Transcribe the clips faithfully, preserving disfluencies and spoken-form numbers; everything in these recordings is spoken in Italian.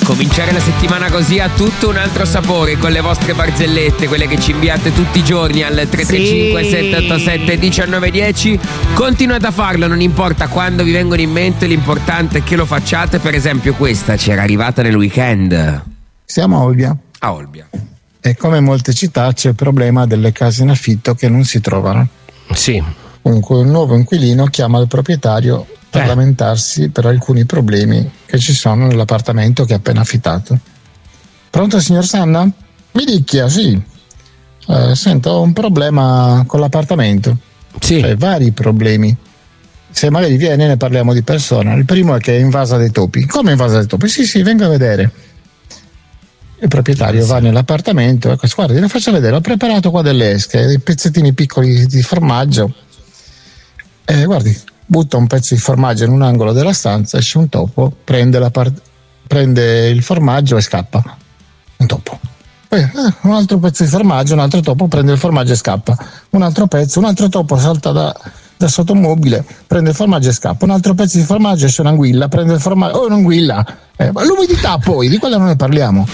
Cominciare la settimana così ha tutto un altro sapore con le vostre barzellette, quelle che ci inviate tutti i giorni al tre tre cinque sette otto sette uno nove uno zero. Continuate a farlo, non importa quando vi vengono in mente, l'importante è che lo facciate. Per esempio questa c'era arrivata nel weekend. Siamo a Olbia. A Olbia. E come in molte città c'è il problema delle case in affitto che non si trovano. Sì. Comunque un nuovo inquilino chiama il proprietario per eh. lamentarsi per alcuni problemi che ci sono nell'appartamento che ha appena affittato. Pronto, signor Sanna? Mi dica, sì. Eh, sento un problema con l'appartamento. Sì. Cioè, vari problemi. Se magari viene ne parliamo di persona. Il primo è che è invasa dai topi. Come invasa dai topi? Sì, sì, venga a vedere. Il proprietario sì. va nell'appartamento, ecco, guardi, le faccio vedere, ho preparato qua delle esche, dei pezzettini piccoli di formaggio. Eh, guardi, butta un pezzo di formaggio in un angolo della stanza, esce un topo, prende, la part- prende il formaggio e scappa. Un topo. Poi eh, un altro pezzo di formaggio, un altro topo prende il formaggio e scappa. Un altro pezzo, un altro topo salta da, da sotto un mobile, prende il formaggio e scappa. Un altro pezzo di formaggio, esce un'anguilla, prende il formaggio. Oh, un'anguilla! Eh, ma l'umidità poi, di quella non ne parliamo.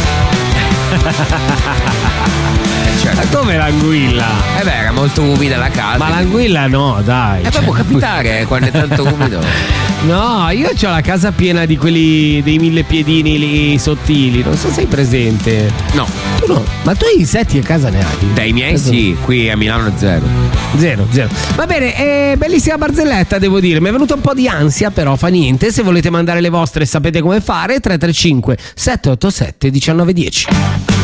Ma dove l'anguilla? Eh beh, era molto umida la casa. Ma l'anguilla no, dai. E eh, cioè... può capitare quando è tanto umido. No, io ho la casa piena di quelli dei mille piedini lì sottili. Non so se sei presente. No. Tu no. Ma tu insetti a casa ne hai? Dai miei sì, qui a Milano zero. Zero, zero. Va bene, è bellissima barzelletta, devo dire. Mi è venuta un po' di ansia, però fa niente. Se volete mandare le vostre sapete come fare. tre tre cinque sette otto sette uno nove uno zero.